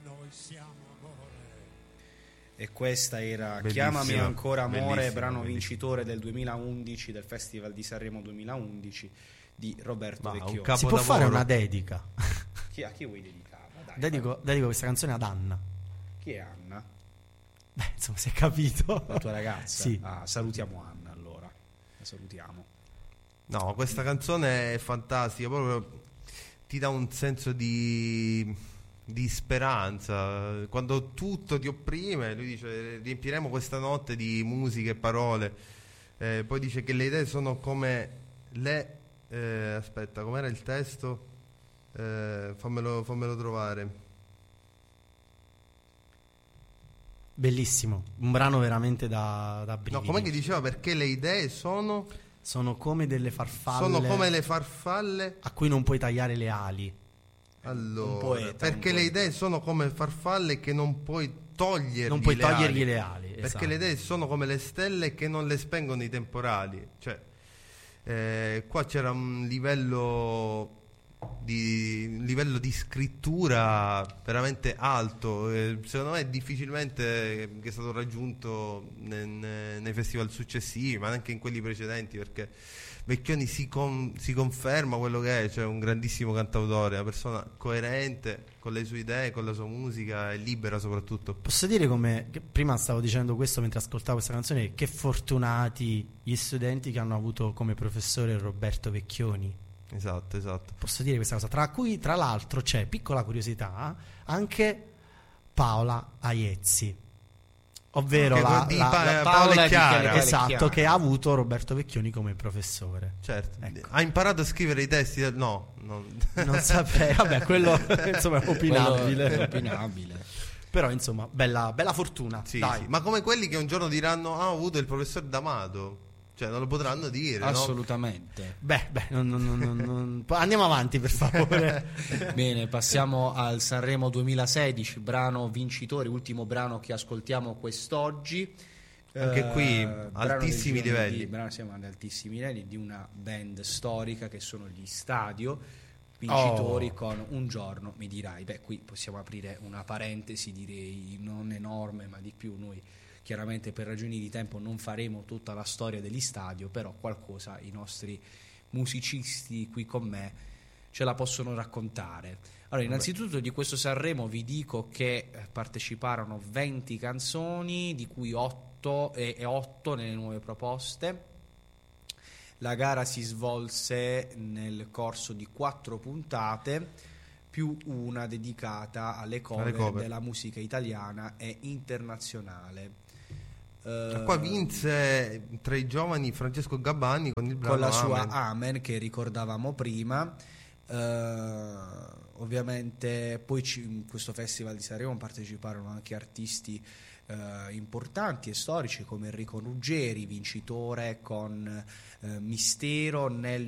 Noi siamo amore. E questa era Bellissima, Chiamami ancora amore, bellissima, brano bellissima. vincitore del 2011 del Festival di Sanremo 2011 di Roberto Ma un Vecchioni. capo- Si può fare Capolavoro. una dedica. A chi vuoi dedicarla? Dai, Dedico questa canzone ad Anna. Chi è Anna? Beh, insomma, si è capito. La tua ragazza? Sì. Ah, salutiamo Anna allora. La salutiamo. No, questa canzone è fantastica, proprio ti dà un senso di speranza. Quando tutto ti opprime, lui dice riempiremo questa notte di musica e parole. Poi dice che le idee sono come le... aspetta, com'era il testo? Fammelo trovare. Bellissimo, un brano veramente da brividi. No, com'è che diceva? Perché le idee sono come delle farfalle. sono come le farfalle. a cui non puoi tagliare le ali. Allora, Un poeta, perché un le poeta. idee sono come farfalle che non puoi togliergli Non puoi le togliergli ali. le ali. Perché esatto. le idee sono come le stelle che non le spengono i temporali. Cioè, qua c'era un livello di scrittura veramente alto. Secondo me difficilmente che è stato raggiunto nei festival successivi, ma anche in quelli precedenti, perché Vecchioni si conferma quello che è, cioè un grandissimo cantautore, una persona coerente con le sue idee, con la sua musica e libera soprattutto. Posso dire che prima stavo dicendo questo mentre ascoltavo questa canzone, che fortunati gli studenti che hanno avuto come professore Roberto Vecchioni. Esatto. Posso dire questa cosa, tra cui tra l'altro c'è, piccola curiosità, anche Paola Aiezzi, ovvero Paola e Chiara. esatto, Chiara. che ha avuto Roberto Vecchioni come professore. Certo. Ecco. Ha imparato a scrivere i testi no. Non saprei, vabbè, quello insomma è opinabile. Quello è opinabile. Però insomma, bella fortuna. Sì, Dai. sì. Ma come quelli che un giorno diranno ho avuto il professor D'Amato, cioè non lo potranno dire, no? Assolutamente. Beh, andiamo avanti per favore. Bene, passiamo al Sanremo 2016, brano vincitore, ultimo brano che ascoltiamo quest'oggi. Anche qui, Brano altissimi del giorno livelli. siamo ad altissimi livelli di una band storica che sono gli Stadio, vincitori con Un giorno mi dirai. Beh, qui possiamo aprire una parentesi, direi non enorme ma di più. Noi chiaramente per ragioni di tempo non faremo tutta la storia degli Stadio, però qualcosa i nostri musicisti qui con me ce la possono raccontare. Allora, innanzitutto di questo Sanremo vi dico che parteciparono 20 canzoni, di cui 8 nelle nuove proposte. La gara si svolse nel corso di 4 puntate, più una dedicata alle cover della musica italiana e internazionale. Qua vinse tra i giovani Francesco Gabbani con il brano con la sua Amen. Amen che ricordavamo prima. Ovviamente poi in questo Festival di Sanremo parteciparono anche artisti importanti e storici come Enrico Ruggeri, vincitore con Mistero nel